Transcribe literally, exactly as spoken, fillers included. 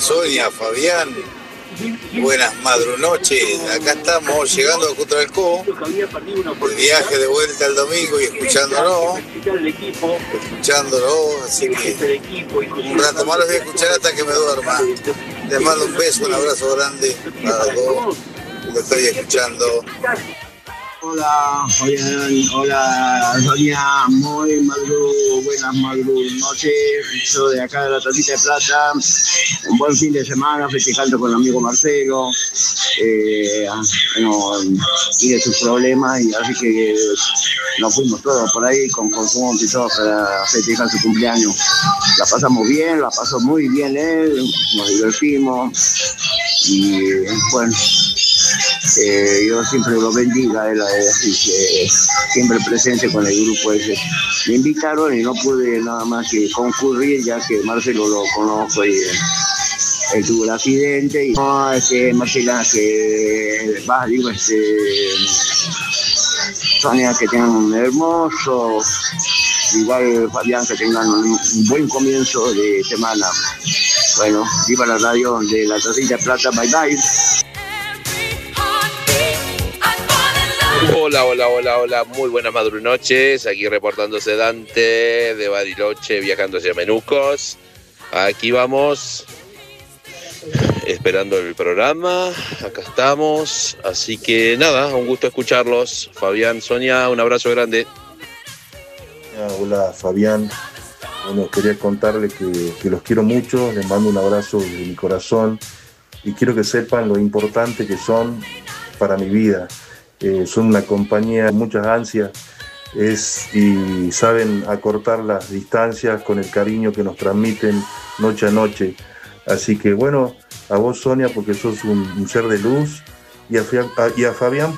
Sonia, Fabián, buenas madrunoches. Acá estamos llegando a Cutralcó, el viaje de vuelta el domingo y escuchándolo, escuchándolo, así que un rato más los voy a escuchar hasta que me duerma. Les mando un beso, un abrazo grande a los dos, lo estoy escuchando. Hola, Fabián, hola, Sonia, muy madru, buenas madru noches, yo de acá de la Tacita de Plata, un buen fin de semana, festejando con el amigo Marcelo, eh, bueno, y de sus problemas, y así que nos fuimos todos por ahí con consumo y todo para festejar su cumpleaños. La pasamos bien, la pasó muy bien él, nos divertimos, y bueno, Eh, yo siempre lo bendiga, él, así que siempre presente con el grupo ese. Me invitaron y no pude nada más que concurrir, ya que Marcelo lo conozco y él tuvo el accidente. Y no, es que Marcela, que va, digo, este, Sonia, que tengan un hermoso, igual Fabián, que tengan un, un buen comienzo de semana. Bueno, viva la radio de la Tacita de Plata, bye bye. Hola, hola, hola, hola, muy buenas madrunoches, aquí reportándose Dante de Bariloche, viajando hacia Menucos. Aquí vamos, esperando el programa, acá estamos, así que nada, un gusto escucharlos. Fabián, Sonia, un abrazo grande. Hola Fabián, bueno, quería contarles que, que los quiero mucho, les mando un abrazo de mi corazón y quiero que sepan lo importante que son para mi vida. Eh, son una compañía con muchas ansias es, y saben acortar las distancias con el cariño que nos transmiten noche a noche. Así que bueno, a vos Sonia, porque sos un, un ser de luz, y a, y a Fabián